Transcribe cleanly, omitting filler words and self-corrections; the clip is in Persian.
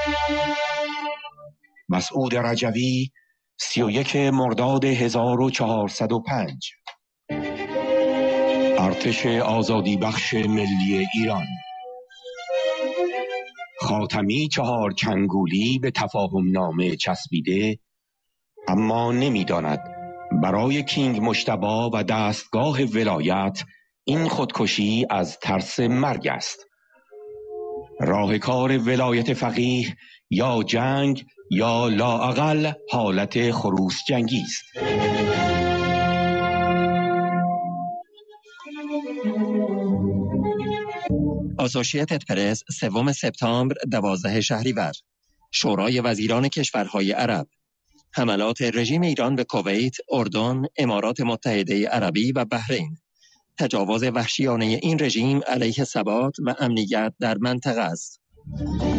مسعود رجوی 31 مرداد 1405. ارتش آزادی بخش ملی ایران. خاتمی 4 چنگولی به تفاهم نامه چسبیده، اما نمی‌داند برای کینگ مجتبی و دستگاه ولایت این خودکشی از ترس مرگ است. راه کار ولایت فقیه یا جنگ یا لااقل حالت خروس جنگی است. آسوشیتد پرس 3 سپتامبر 12 شهریور. شورای وزیران کشورهای عرب. حملات رژیم ایران به کویت، اردن، امارات متحده عربی و بحرین. تجاوز وحشیانه این رژیم علیه ثبات و امنیت در منطقه است.